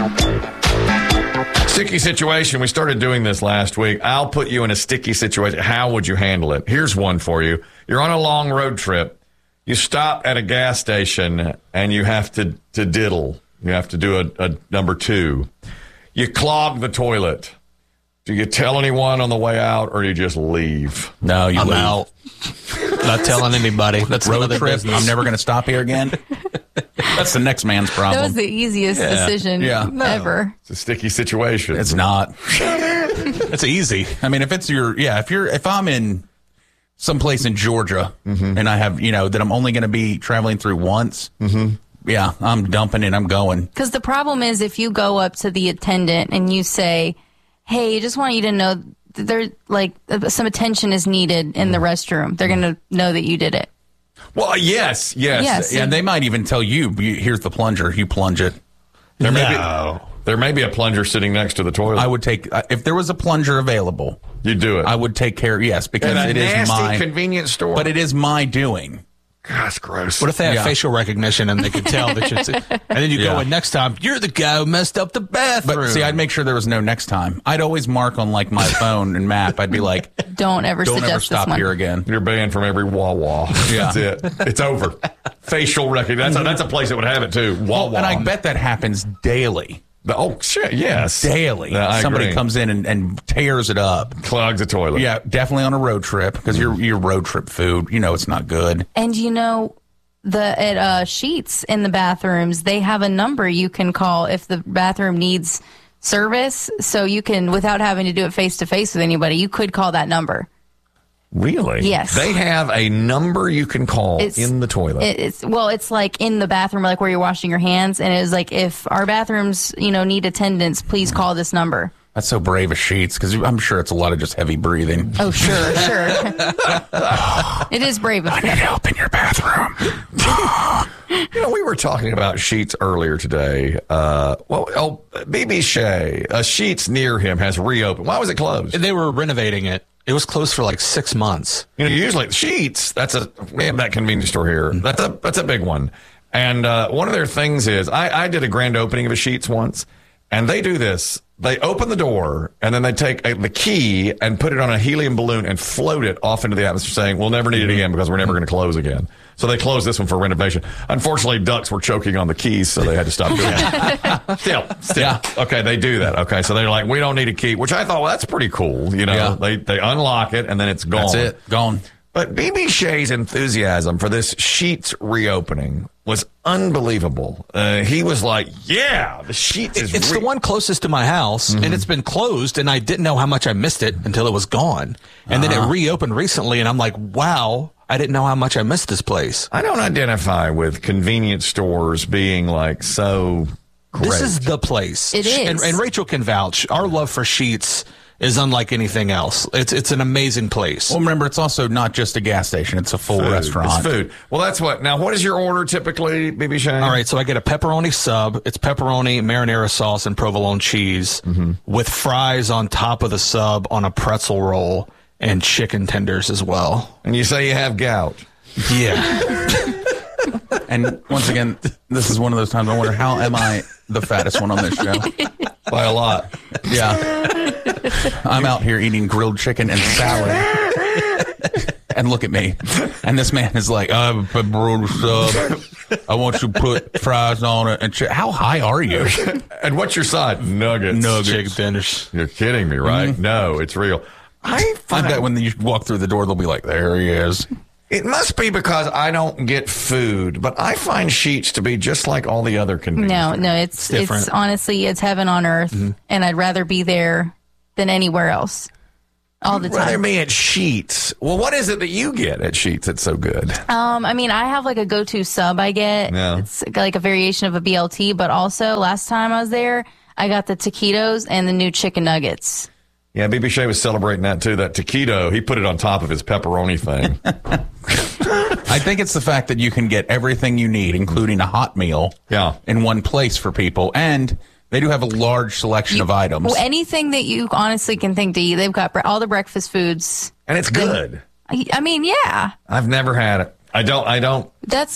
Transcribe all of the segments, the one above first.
Sticky situation. We started doing this last week. I'll put you in a sticky situation. How would you handle it? Here's one for you. You're on a long road trip. You stop at a gas station and you have to diddle. You have to do a number 2. You clog the toilet. Do you tell anyone on the way out or do you just leave? No, I'm leave. Out. Not telling anybody. That's Road another trip. business. I'm never going to stop here again. That's the next man's problem. That was the easiest decision ever. It's a sticky situation. It's not. It's easy. I mean, if I'm in someplace in Georgia and I have, that I'm only going to be traveling through once, yeah, I'm dumping it. I'm going. Because the problem is if you go up to the attendant and you say, hey, I just want you to know that there, some attention is needed in the restroom. They're going to know that you did it. Well, yes. Yeah, And they might even tell you, here's the plunger. You plunge it. There may be a plunger sitting next to the toilet. I would take, if there was a plunger available, you do it. I would take care, yes, because in a it is my convenience store. But it is my doing. God, that's gross. What if they have facial recognition and they could tell that you're... And then you go in next time, you're the guy who messed up the bathroom. But see, I'd make sure there was no next time. I'd always mark on my phone and map. I'd be like, don't ever stop here again. You're banned from every Wawa. Yeah. That's it. It's over. Facial recognition. That's a place that would have it too. Wawa. And I bet that happens daily. Oh, shit, yes. Daily. Somebody agree. comes in and tears it up. Clogs the toilet. Yeah, definitely on a road trip because your road trip food, it's not good. And at Sheets in the bathrooms, they have a number you can call if the bathroom needs service. So you can, without having to do it face to face with anybody, you could call that number. Really? Yes. They have a number you can call in the toilet. It's like in the bathroom, like where you're washing your hands. And it's like, if our bathrooms, need attendance, please call this number. That's so brave of Sheets because I'm sure it's a lot of just heavy breathing. Oh, sure. It is brave of I need help in your bathroom. We were talking about Sheets earlier today. BB Shea, Sheets near him has reopened. Why was it closed? They were renovating it. It was closed for 6 months. Usually Sheets, we have that convenience store here. That's a big one. And one of their things is, I did a grand opening of a Sheets once, and they do this. They open the door, and then they take the key and put it on a helium balloon and float it off into the atmosphere, saying, we'll never need it again because we're never going to close again. So they closed this one for renovation. Unfortunately, ducks were choking on the keys, so they had to stop doing that. Still. Yeah. Okay, they do that. Okay, so they're like, we don't need a key, which I thought, well, that's pretty cool. Yeah. They unlock it, and then it's gone. That's it. Gone. But BB Shea's enthusiasm for this Sheets reopening was unbelievable. He was like, yeah, the Sheets is It's the one closest to my house, and it's been closed, and I didn't know how much I missed it until it was gone. And then it reopened recently, and I'm like, wow, I didn't know how much I missed this place. I don't identify with convenience stores being so great. This is the place. It is. And Rachel can vouch. Our love for Sheets is unlike anything else. It's an amazing place. Well, remember, it's also not just a gas station. It's a full restaurant. It's food. Well, that's what. Now, what is your order typically, BB Shea? All right, so I get a pepperoni sub. It's pepperoni, marinara sauce, and provolone cheese with fries on top of the sub on a pretzel roll and chicken tenders as well. And you say you have gout. Yeah. And once again, this is one of those times I wonder, how am I the fattest one on this show? By a lot. Yeah. I'm out here eating grilled chicken and salad. And look at me. And this man is like, I have a pepperoni sub. I want you to put fries on it. And how high are you? And what's your side? Nuggets. Chicken tenders. You're kidding me, right? No, it's real. I bet when you walk through the door, they'll be like, there he is. It must be because I don't get food, but I find Sheets to be just like all the other convenience. No, it's honestly, it's heaven on earth, and I'd rather be there than anywhere else all the time. Rather be at Sheets. Well, what is it that you get at Sheets that's so good? I have a go-to sub I get. Yeah. It's like a variation of a BLT, but also last time I was there, I got the taquitos and the new chicken nuggets. Yeah, BB Shea was celebrating that too. That taquito, he put it on top of his pepperoni thing. I think it's the fact that you can get everything you need, including a hot meal, in one place for people. And they do have a large selection of items. Well, anything that you honestly can think to eat. They've got all the breakfast foods. And it's good. Yeah. I've never had it. I don't. That's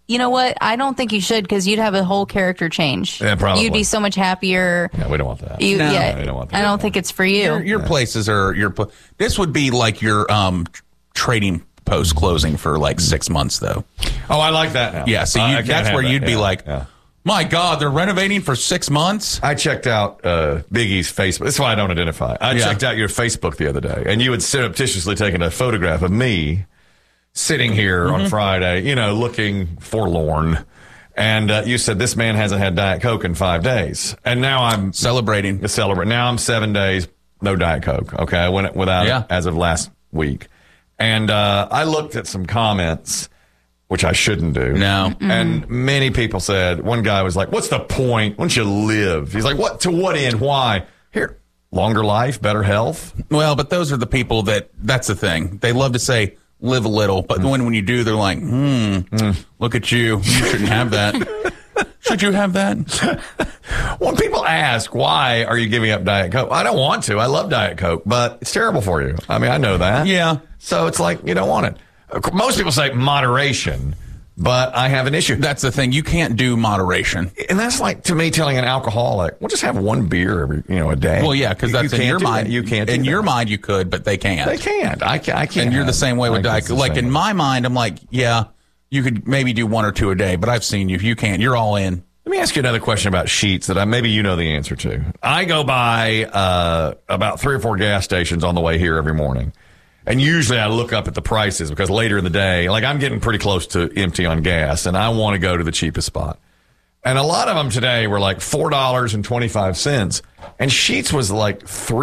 You know what? I don't think you should because you'd have a whole character change. Yeah, probably. You'd be so much happier. Yeah, we don't want that. No, we don't want that. I don't think it's for you. Your places are this would be like your trading post closing for like 6 months though. Oh, I like that now. Yeah, so that's where you'd be like, my God, they're renovating for 6 months. I checked out Big E's Facebook. That's why I don't identify. I checked out your Facebook the other day, and you had surreptitiously taken a photograph of me sitting here on Friday, looking forlorn. And you said, this man hasn't had Diet Coke in 5 days. And now I'm celebrating. Now I'm 7 days, no Diet Coke. Okay, I went without it as of last week. And I looked at some comments, which I shouldn't do. No. And many people said, one guy was like, what's the point? Why don't you live? He's like, what? To what end? Why? Here, longer life, better health. Well, but those are the people that's the thing. They love to say, live a little, but when you do, they're like, look at you. You shouldn't have that. Should you have that? When people ask, why are you giving up Diet Coke? I don't want to. I love Diet Coke, but it's terrible for you. I mean, I know that. Yeah. So it's like, you don't want it. Most people say moderation, but I have an issue. That's the thing. You can't do moderation. And that's like, to me, telling an alcoholic, we'll just have one beer every, a day. Well, yeah, because that's in your mind. You can't. In your mind, you could, but they can't. They can't. I can't. And you're the same way with Diet Coke. Like in my mind, I'm like, yeah, you could maybe do 1 or 2 a day, but I've seen you. You can't. You're all in. Let me ask you another question about sheets that maybe you know the answer to. I go by about 3 or 4 gas stations on the way here every morning. And usually I look up at the prices because later in the day, like I'm getting pretty close to empty on gas and I want to go to the cheapest spot. And a lot of them today were like $4.25 and Sheetz was like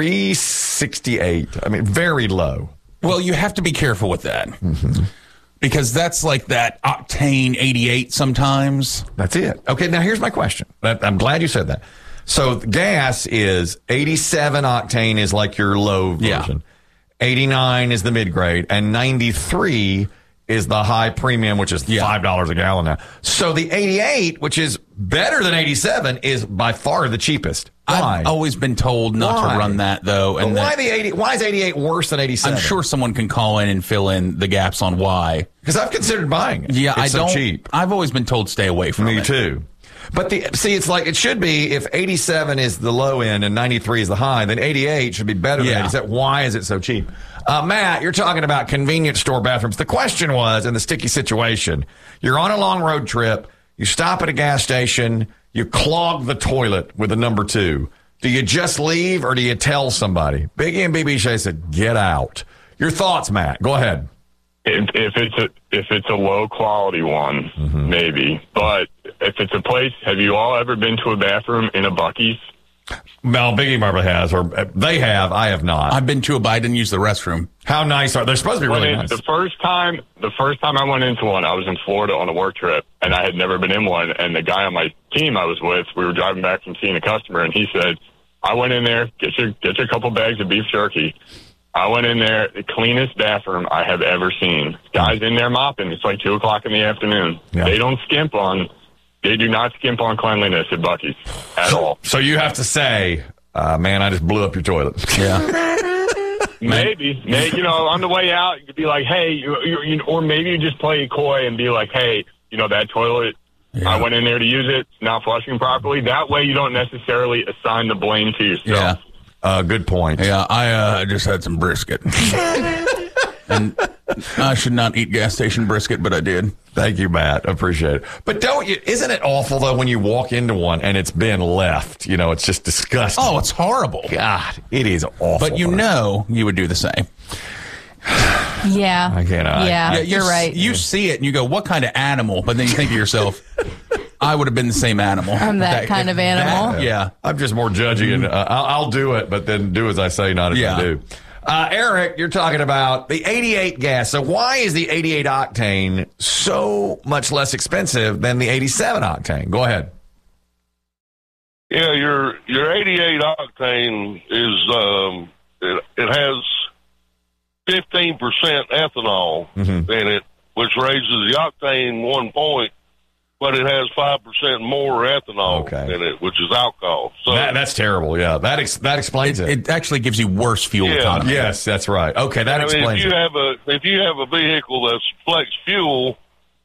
$3.68. I mean, very low. Well, you have to be careful with that because that's like that octane 88 sometimes. That's it. Okay, now here's my question. I'm glad you said that. So gas is 87 octane is like your low version. Yeah. 89 is the mid-grade, and 93 is the high premium, which is $5 a gallon now. So the 88, which is better than 87, is by far the cheapest. Why? I've always been told not to run that, though. And why is 88 worse than 87? I'm sure someone can call in and fill in the gaps on why. Because I've considered buying it. Yeah, it's so cheap. I've always been told stay away from it. Me too. But it's like it should be if 87 is the low end and 93 is the high, then 88 should be better than 87. Why is it so cheap? Matt, you're talking about convenience store bathrooms. The question was, in the sticky situation, you're on a long road trip, you stop at a gas station, you clog the toilet with a number 2. Do you just leave or do you tell somebody? Biggie and BB Shea said, get out. Your thoughts, Matt. Go ahead. If it's a low quality one, maybe. But if it's a place, have you all ever been to a bathroom in a Buc-ee's? Well, Biggie probably has, or they have. I have not. I've been to a, but I didn't use the restroom. How nice are they? They're supposed to be really nice. The first time I went into one, I was in Florida on a work trip, and I had never been in one. And the guy on my team I was with, we were driving back from seeing a customer, and he said, "I went in there, get your couple bags of beef jerky." I went in there, the cleanest bathroom I have ever seen. Guys in there mopping. It's like 2:00 in the afternoon. Yeah. They do not skimp on cleanliness at Buc-ee's at all. So you have to say, man, I just blew up your toilet. Yeah. Maybe, on the way out, you could be like, hey, or maybe you just play coy and be like, hey, that toilet, I went in there to use it, it's not flushing properly. That way you don't necessarily assign the blame to yourself. Yeah. Good point. Yeah, I just had some brisket. And I should not eat gas station brisket, but I did. Thank you, Matt. Appreciate it. But isn't it awful, though, when you walk into one and it's been left? It's just disgusting. Oh, it's horrible. God, it is awful. But you would do the same. Yeah. I cannot. Yeah, you're right. You see it and you go, what kind of animal? But then you think to yourself, I would have been the same animal. I'm that kind of animal. Yeah. I'm just more judgy, and I'll do it, but then do as I say, not as I do. Eric, you're talking about the 88 gas. So why is the 88 octane so much less expensive than the 87 octane? Go ahead. Yeah, your 88 octane is it has 15% ethanol in it, which raises the octane 1 point, but it has 5% more ethanol in it, which is alcohol. So that's terrible. Yeah, that explains it. It actually gives you worse fuel economy. Yes, that's right. Okay, that explains it. If you have a vehicle that's flex fuel,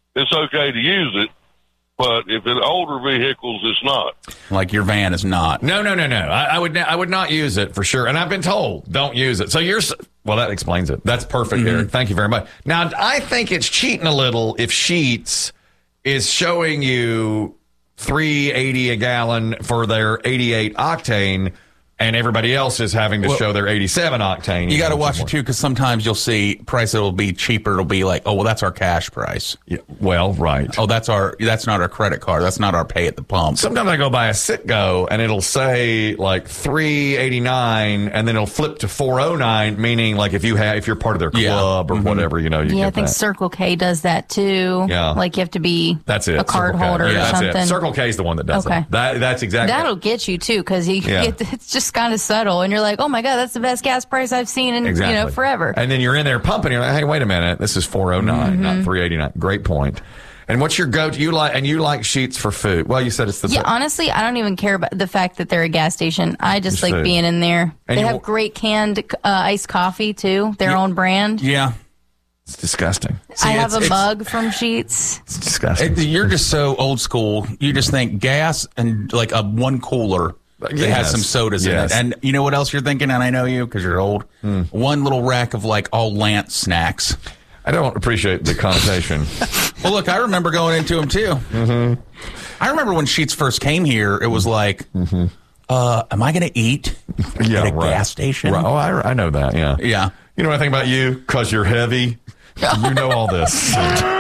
it's okay to use it. But if it's older vehicles, it's not. Like your van is not. No. I would not use it for sure. And I've been told don't use it. So well, that explains it. That's perfect, Eric. Thank you very much. Now, I think it's cheating a little if Sheetz is showing you $3.80 a gallon for their 88 octane, and everybody else is having to show their 87 octane. You got to watch it too, because sometimes you'll see price that'll be cheaper. It'll be like, oh, well, that's our cash price. Yeah, well, right. Oh, that's not our credit card. That's not our pay at the pump. Sometimes I go buy a Citgo and it'll say like $3.89, and then it'll flip to $4.09, meaning like if you're part of their club or whatever, you I get think that. Circle K does that too. Yeah. Like you have to be That's it. a card Circle K. holder or That's something. it. Circle K is the one that does Okay. that. That's exactly. That'll get you too, because it's just kind of subtle, and you're like, oh my god, that's the best gas price I've seen in forever. And then you're in there pumping. You're like, hey, wait a minute, this is $4.09, not $3.89. Great point. And what's your go-to? You like Sheetz for food? Well, you said it's the honestly, I don't even care about the fact that they're a gas station. I just like food. being in there. And they have great canned iced coffee too, their own brand. Yeah. It's disgusting. I have a mug from Sheetz. It's disgusting. You're just so old school. You just think gas and like a one cooler that has some sodas in it. And you know what else you're thinking? And I know you because you're old. One little rack of like all Lance snacks. I don't appreciate the connotation. Well, look, I remember going into them too. Mm-hmm. I remember when Sheetz first came here, it was like, am I going to eat at a gas station? Right. Oh, I know that, yeah. Yeah. You know anything about you? Because you're heavy. You know all this.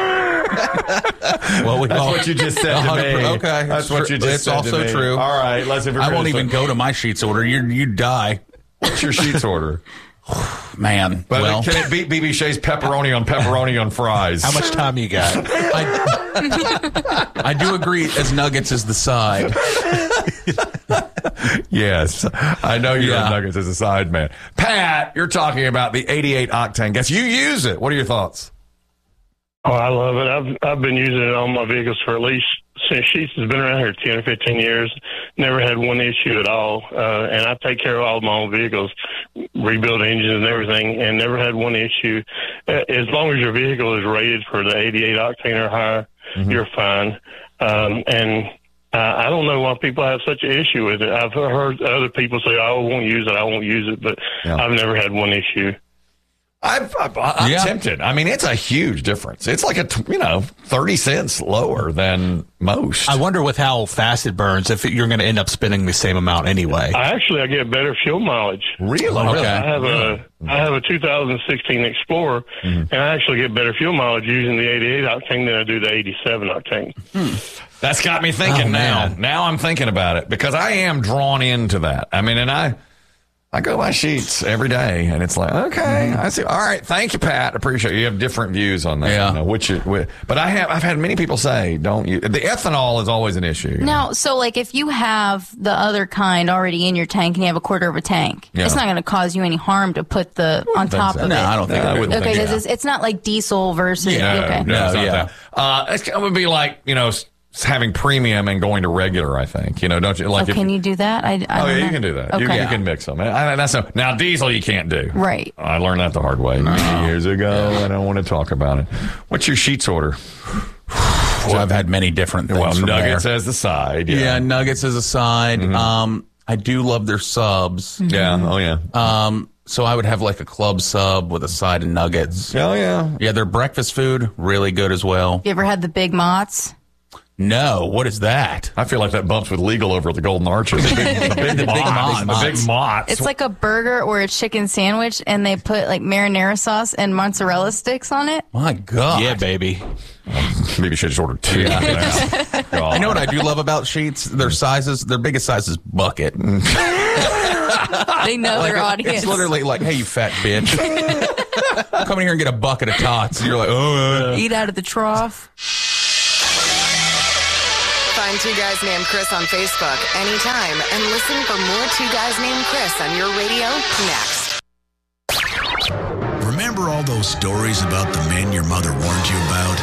Well, That's what you just said to me. Okay. That's what you just said to me. It's also true. All right. Let's. I won't even go to my Sheetz order. You'd die. What's your Sheetz order? Man. But well, can it beat BB Shea's pepperoni on fries? How much time you got? I do agree as nuggets is the side. Yes. I know you have nuggets as a side man. Pat, you're talking about the 88 octane gas. You use it. What are your thoughts? Oh, I love it. I've been using it on my vehicles for at least since Sheetz has been around here 10 or 15 years. Never had one issue at all. And I take care of all of my own vehicles, rebuild engines and everything, and never had one issue. As long as your vehicle is rated for the 88 octane or higher, you're fine. And I don't know why people have such an issue with it. I've heard other people say, I won't use it, but I've never had one issue. I'm tempted. I mean, it's a huge difference. It's like 30 cents lower than most. I wonder with how fast it burns if you're going to end up spending the same amount anyway. I get better fuel mileage. Really? Okay. I have a 2016 Explorer, and I actually get better fuel mileage using the 88 octane than I do the 87 octane. That's got me thinking now. Man. Now I'm thinking about it because I am drawn into that. I mean, and I go by Sheetz every day, and it's like, okay, I see. All right, thank you, Pat. Appreciate it. You have different views on that. Yeah. But I've had many people say, don't use the ethanol is always an issue. Now, so like if you have the other kind already in your tank and you have a quarter of a tank, it's not going to cause you any harm to put the on top of it. No, I don't think it would. Okay, because it's not like diesel versus. No, okay. no, it's not that. It would be like having premium and going to regular. I think don't you like? Can you do that? I don't know. You can do that. Okay. You can mix them. Now diesel you can't do. Right. I learned that the hard way years ago. I don't want to talk about it. What's your Sheetz order? Well, I've had many different things. Well, from nuggets there. as the side. Yeah, nuggets as a side. I do love their subs. Yeah. Oh yeah. So I would have like a club sub with a side of nuggets. Oh yeah. Yeah, their breakfast food really good as well. You ever had the Big Mott's? No, what is that? I feel like that bumps with legal over at the Golden Arches. The big Mott's. It's like a burger or a chicken sandwich, and they put like marinara sauce and mozzarella sticks on it. My God. Yeah, baby. Maybe you should just order two. I know what I do love about Sheetz. Their sizes, their biggest size is bucket. They know their audience. It's literally like, hey, you fat bitch. Come in here and get a bucket of tots. And you're like, oh. Eat out of the trough. Find Two Guys Named Chris on Facebook anytime and listen for more Two Guys Named Chris on your radio next. Remember all those stories about the men your mother warned you about?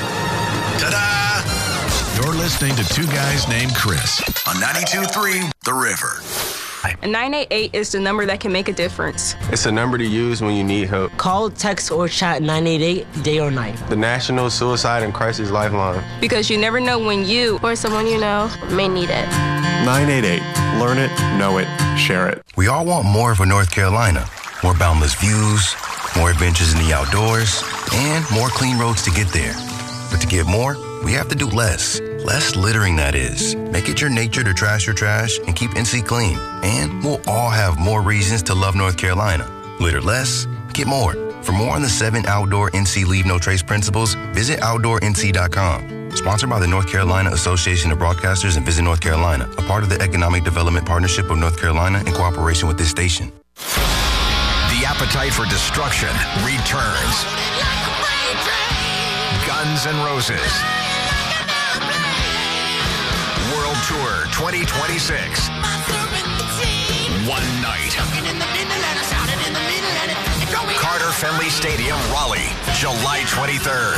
Ta-da! You're listening to Two Guys Named Chris on 92.3 The River. And 988 is the number that can make a difference. It's a number to use when you need help. Call, text, or chat 988 day or night. The National Suicide and Crisis Lifeline. Because you never know when you or someone you know may need it. 988. Learn it, know it, share it. We all want more of a North Carolina. More boundless views, more adventures in the outdoors, and more clean roads to get there. But to get more, we have to do less. Less littering, that is. Make it your nature to trash your trash and keep NC clean. And we'll all have more reasons to love North Carolina. Litter less, get more. For more on the 7 outdoor NC Leave No Trace principles, visit OutdoorNC.com. Sponsored by the North Carolina Association of Broadcasters and Visit North Carolina, a part of the Economic Development Partnership of North Carolina in cooperation with this station. The appetite for destruction returns. Guns N' Roses World Tour 2026. One night. Carter Finley Stadium, Raleigh, July 23rd.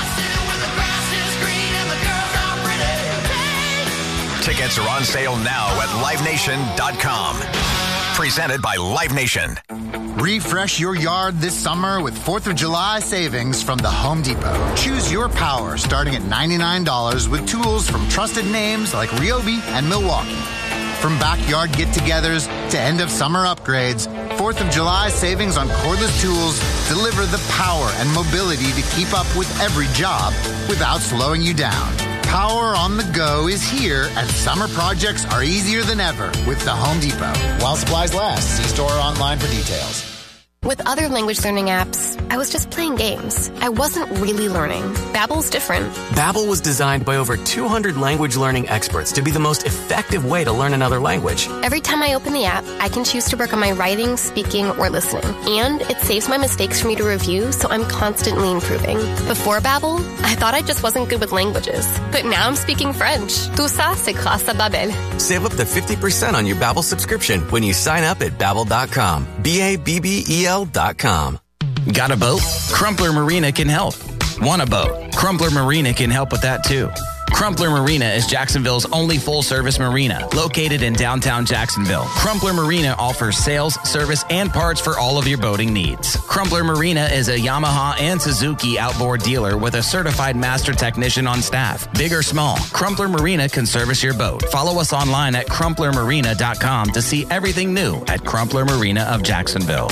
Tickets are on sale now at livenation.com. Presented by Live Nation. Refresh your yard this summer with 4th of July savings from the Home Depot. Choose your power starting at $99 with tools from trusted names like Ryobi and Milwaukee. From backyard get-togethers to end-of-summer upgrades, 4th of July savings on cordless tools deliver the power and mobility to keep up with every job without slowing you down. Power on the go is here, and summer projects are easier than ever with the Home Depot. While supplies last, see store or online for details. With other language learning apps, I was just playing games. I wasn't really learning. Babbel's different. Babbel was designed by over 200 language learning experts to be the most effective way to learn another language. Every time I open the app, I can choose to work on my writing, speaking, or listening. And it saves my mistakes for me to review, so I'm constantly improving. Before Babbel, I thought I just wasn't good with languages. But now I'm speaking French. Tout ça, c'est grâce à Babbel. Save up to 50% on your Babbel subscription when you sign up at Babbel.com. Babbel.com. Got a boat? Crumpler Marina can help. Want a boat? Crumpler Marina can help with that too. Crumpler Marina is Jacksonville's only full-service marina, located in downtown Jacksonville. Crumpler Marina offers sales, service, and parts for all of your boating needs. Crumpler Marina is a Yamaha and Suzuki outboard dealer with a certified master technician on staff. Big or small, Crumpler Marina can service your boat. Follow us online at crumplermarina.com to see everything new at Crumpler Marina of Jacksonville.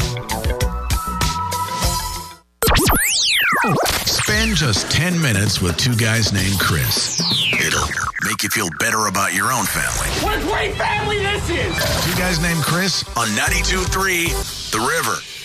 Spend just 10 minutes with two guys named Chris. It'll make you feel better about your own family. What a great family this is! Two guys named Chris on 92.3 The River.